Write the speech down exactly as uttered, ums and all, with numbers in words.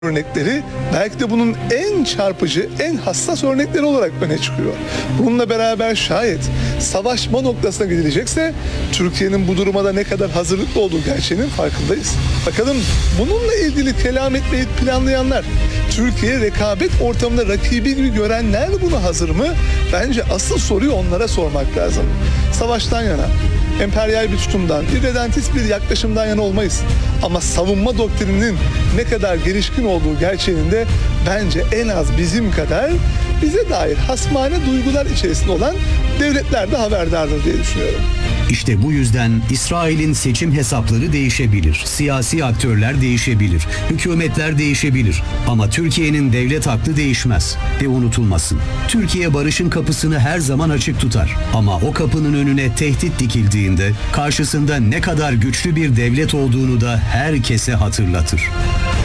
örnekleri belki de bunun en çarpıcı, en hassas örnekleri olarak öne çıkıyor. Bununla beraber şayet savaşma noktasına gidilecekse Türkiye'nin bu duruma da ne kadar hazırlıklı olduğu gerçeğinin farkındayız. Bakalım bununla ilgili kelam etmeyi planlayanlar, Türkiye rekabet ortamında rakibi gibi görenler buna hazır mı? Bence asıl soruyu onlara sormak lazım. Savaştan yana, emperyal bir tutumdan, irredentist bir yaklaşımdan yana olmayız. Ama savunma doktrininin ne kadar gelişkin olduğu gerçeğinin de bence en az bizim kadar bize dair hasmane duygular içerisinde olan devletler de haberdardır diye düşünüyorum. İşte bu yüzden İsrail'in seçim hesapları değişebilir, siyasi aktörler değişebilir, hükümetler değişebilir. Ama Türkiye'nin devlet aklı değişmez ve unutulmasın. Türkiye barışın kapısını her zaman açık tutar. Ama o kapının önüne tehdit dikildiğinde karşısında ne kadar güçlü bir devlet olduğunu da herkese hatırlatır.